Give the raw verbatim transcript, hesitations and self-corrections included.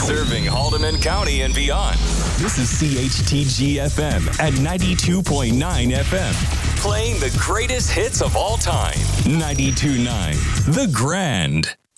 Serving Haldeman County and beyond. This is C H T G F M at ninety-two point nine F M. Playing the greatest hits of all time. ninety-two point nine The Grand.